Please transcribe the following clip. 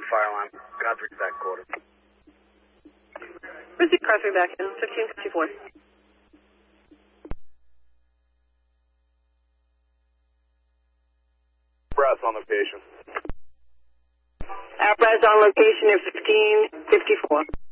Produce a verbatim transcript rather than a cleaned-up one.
fire alarm. Godfrey's back quarter. Receive Godfrey back in, fifteen fifty-four. Brass on location. Apparatus on location at fifteen fifty-four.